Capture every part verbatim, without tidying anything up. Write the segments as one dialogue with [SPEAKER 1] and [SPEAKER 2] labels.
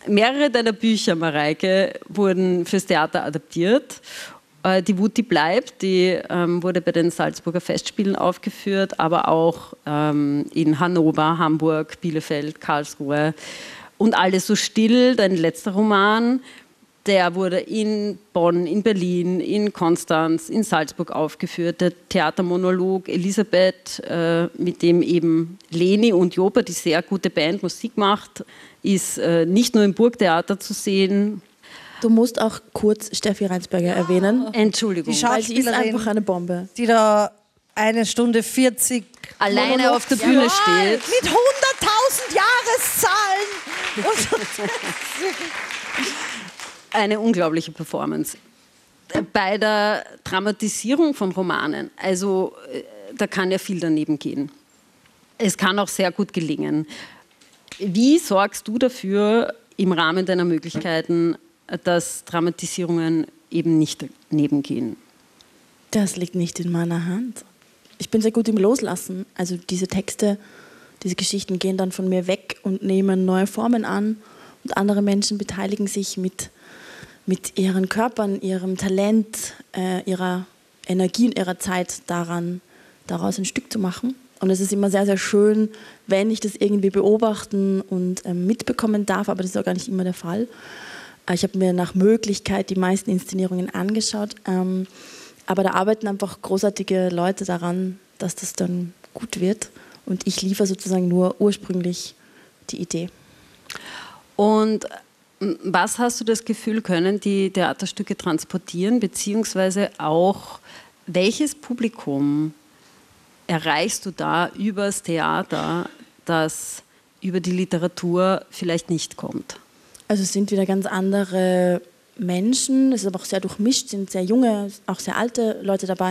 [SPEAKER 1] Mehrere deiner Bücher, Mareike, wurden fürs Theater adaptiert. Äh, die Wut, die bleibt, die ähm, wurde bei den Salzburger Festspielen aufgeführt, aber auch ähm, in Hannover, Hamburg, Bielefeld, Karlsruhe. Und Alles so still, dein letzter Roman, der wurde in Bonn, in Berlin, in Konstanz, in Salzburg aufgeführt. Der Theatermonolog Elisabeth, äh, mit dem eben Leni und Jopa, die sehr gute Band, Musik macht, ist äh, nicht nur im Burgtheater zu sehen.
[SPEAKER 2] Du musst auch kurz Steffi Reinsberger erwähnen.
[SPEAKER 1] Entschuldigung.
[SPEAKER 2] Die Schauspielerin, die ist einfach eine Bombe.
[SPEAKER 3] Die da eine Stunde vierzig
[SPEAKER 1] alleine
[SPEAKER 3] Monolog
[SPEAKER 1] auf der Bühne
[SPEAKER 3] ja,
[SPEAKER 1] steht.
[SPEAKER 3] Mit hunderttausend Jahreszahlen.
[SPEAKER 1] Eine unglaubliche Performance. Bei der Dramatisierung von Romanen, also da kann ja viel daneben gehen. Es kann auch sehr gut gelingen. Wie sorgst du dafür, im Rahmen deiner Möglichkeiten, dass Dramatisierungen eben nicht daneben gehen?
[SPEAKER 2] Das liegt nicht in meiner Hand. Ich bin sehr gut im Loslassen. Also diese Texte, diese Geschichten gehen dann von mir weg und nehmen neue Formen an. Und andere Menschen beteiligen sich mit, mit ihren Körpern, ihrem Talent, äh, ihrer Energie und ihrer Zeit daran, daraus ein Stück zu machen. Und es ist immer sehr, sehr schön, wenn ich das irgendwie beobachten und äh, mitbekommen darf, aber das ist auch gar nicht immer der Fall. Äh, ich habe mir nach Möglichkeit die meisten Inszenierungen angeschaut, ähm, aber da arbeiten einfach großartige Leute daran, dass das dann gut wird. Und ich liefere sozusagen nur ursprünglich die Idee.
[SPEAKER 1] Und was hast du das Gefühl, können die Theaterstücke transportieren, beziehungsweise auch welches Publikum erreichst du da übers Theater, das über die Literatur vielleicht nicht kommt?
[SPEAKER 2] Also es sind wieder ganz andere Menschen, es ist aber auch sehr durchmischt, es sind sehr junge, auch sehr alte Leute dabei.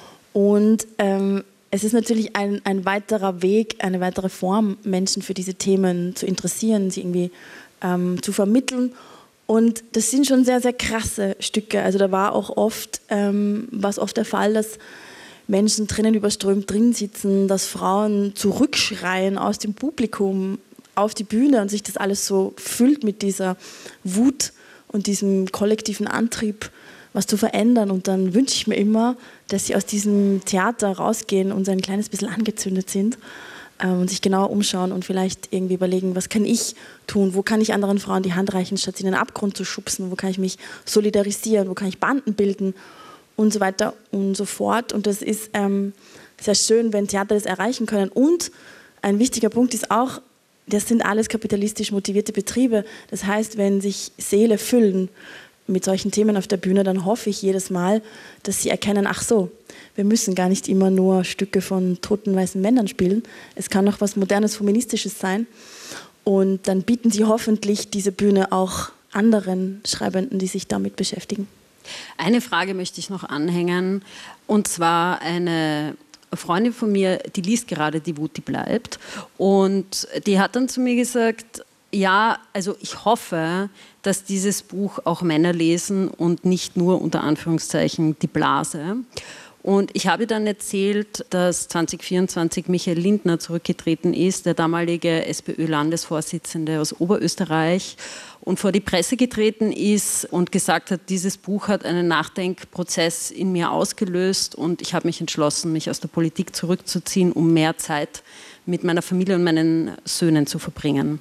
[SPEAKER 2] Und ähm, es ist natürlich ein, ein weiterer Weg, eine weitere Form, Menschen für diese Themen zu interessieren, sie irgendwie ähm, zu vermitteln. Und das sind schon sehr, sehr krasse Stücke. Also da war auch oft, ähm, war es oft der Fall, dass Menschen drinnen überströmt drin sitzen, dass Frauen zurückschreien aus dem Publikum auf die Bühne und sich das alles so füllt mit dieser Wut und diesem kollektiven Antrieb, was zu verändern. Und dann wünsche ich mir immer, dass sie aus diesem Theater rausgehen und so ein kleines bisschen angezündet sind ähm, und sich genauer umschauen und vielleicht irgendwie überlegen, was kann ich tun, wo kann ich anderen Frauen die Hand reichen, statt sie in den Abgrund zu schubsen, wo kann ich mich solidarisieren, wo kann ich Banden bilden und so weiter und so fort. Und das ist ähm, sehr schön, wenn Theater das erreichen können. Und ein wichtiger Punkt ist auch, das sind alles kapitalistisch motivierte Betriebe. Das heißt, wenn sich Säle füllen mit solchen Themen auf der Bühne, dann hoffe ich jedes Mal, dass sie erkennen, ach so, wir müssen gar nicht immer nur Stücke von toten weißen Männern spielen. Es kann auch was Modernes, Feministisches sein. Und dann bieten sie hoffentlich diese Bühne auch anderen Schreibenden, die sich damit beschäftigen.
[SPEAKER 1] Eine Frage möchte ich noch anhängen, und zwar eine Freundin von mir, die liest gerade Die Wut, die bleibt, und die hat dann zu mir gesagt, ja, also ich hoffe, dass dieses Buch auch Männer lesen und nicht nur unter Anführungszeichen die Blase. Und ich habe dann erzählt, dass zwanzig vierundzwanzig Michael Lindner zurückgetreten ist, der damalige SPÖ-Landesvorsitzende aus Oberösterreich, und vor die Presse getreten ist und gesagt hat, dieses Buch hat einen Nachdenkprozess in mir ausgelöst und ich habe mich entschlossen, mich aus der Politik zurückzuziehen, um mehr Zeit mit meiner Familie und meinen Söhnen zu verbringen.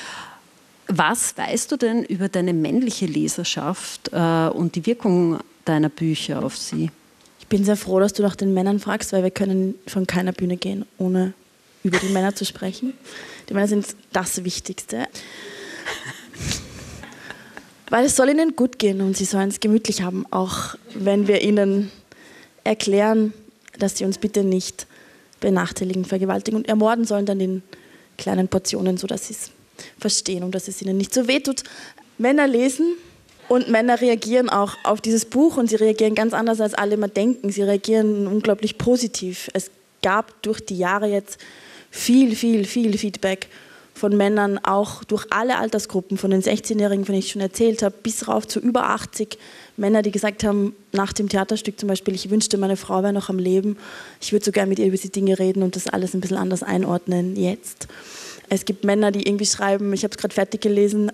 [SPEAKER 1] Was weißt du denn über deine männliche Leserschaft äh, und die Wirkung deiner Bücher auf sie?
[SPEAKER 2] Ich bin sehr froh, dass du nach den Männern fragst, weil wir können von keiner Bühne gehen, ohne über die Männer zu sprechen. Die Männer sind das Wichtigste. Weil es soll ihnen gut gehen und sie sollen es gemütlich haben, auch wenn wir ihnen erklären, dass sie uns bitte nicht benachteiligen, vergewaltigen und ermorden sollen, dann in kleinen Portionen, sodass sie es verstehen und dass es ihnen nicht so wehtut. Männer lesen und Männer reagieren auch auf dieses Buch und sie reagieren ganz anders, als alle immer denken. Sie reagieren unglaublich positiv. Es gab durch die Jahre jetzt viel, viel, viel Feedback von Männern, auch durch alle Altersgruppen, von den sechzehnjährigen, von denen ich schon erzählt habe, bis rauf zu über achtzig Männer, die gesagt haben, nach dem Theaterstück zum Beispiel, ich wünschte, meine Frau wäre noch am Leben, ich würde so gerne mit ihr über diese Dinge reden und das alles ein bisschen anders einordnen jetzt. Es gibt Männer, die irgendwie schreiben, ich habe es gerade fertig gelesen,